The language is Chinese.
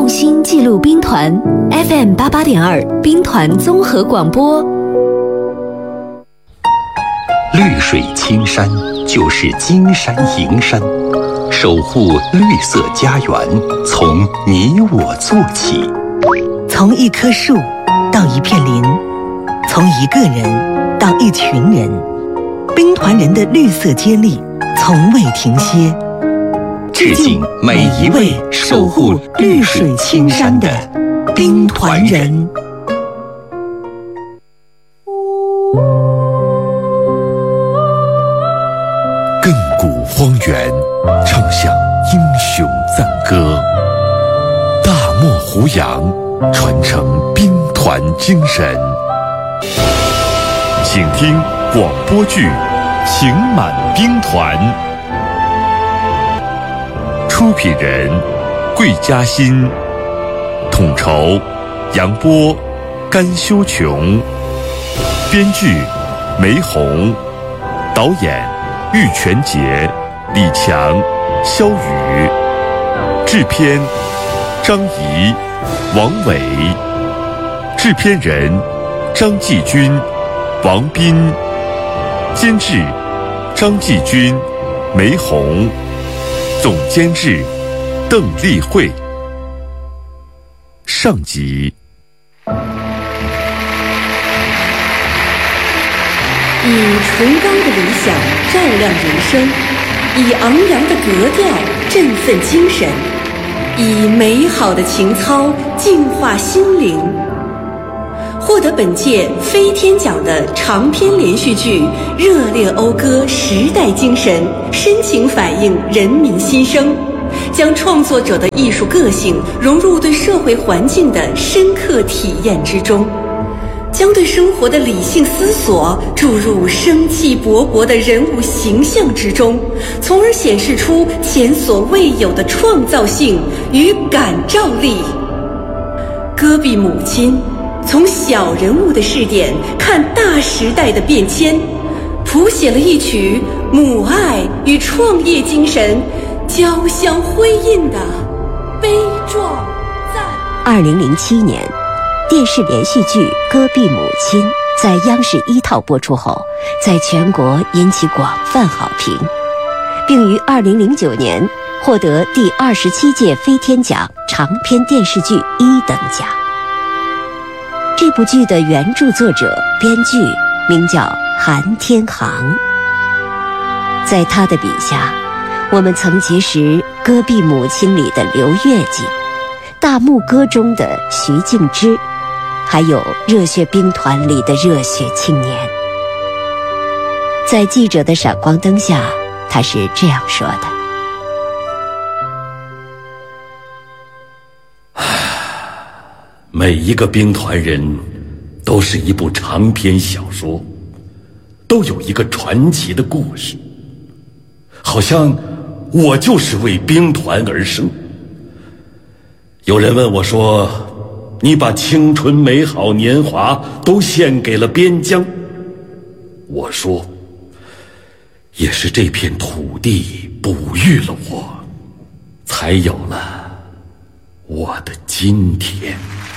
用心记录兵团 FM88.2 兵团综合广播。 绿水青山就是金山银山，守护绿色家园，从你我做起。 从一棵树到一片林，从一个人到一群人，兵团人的绿色接力从未停歇。 致敬每一位守护绿水青山的兵团人。 亘古荒原，唱响英雄赞歌；大漠胡杨，传承兵团精神。请听广播剧《情满兵团》，出品人桂嘉欣，统筹杨波、甘修琼，编剧梅红，导演玉泉杰、李强、肖宇，制片张怡、王伟，制片人张继军、王斌，监制张继军、梅红，总监制邓丽慧。上集。 以崇高的理想照亮人生，以昂扬的格调振奋精神，以美好的情操净化心灵。获得本届飞天奖的长篇连续剧，热烈讴歌时代精神，深情反映人民心声，将创作者的艺术个性融入对社会环境的深刻体验之中，将对生活的理性思索注入生气勃勃的人物形象之中，从而显示出前所未有的创造性与感召力。戈壁母亲从小人物的视点看大时代的变迁，谱写了一曲母爱与创业精神交相辉映的悲壮赞。 2007年，电视连续剧《戈壁母亲》在央视1套播出后，在全国引起广泛好评，并于2009年获得第27届飞天奖长篇电视剧1等奖。这部剧的原著作者、编剧名叫韩天航，在他的笔下，我们曾结识《戈壁母亲》里的刘月季，《大牧歌》中的徐静之，还有《热血兵团》里的热血青年。在记者的闪光灯下，他是这样说的： 每一个兵团人都是一部长篇小说，都有一个传奇的故事，好像我就是为兵团而生。有人问我说，你把青春美好年华都献给了边疆，我说，也是这片土地哺育了我，才有了我的今天。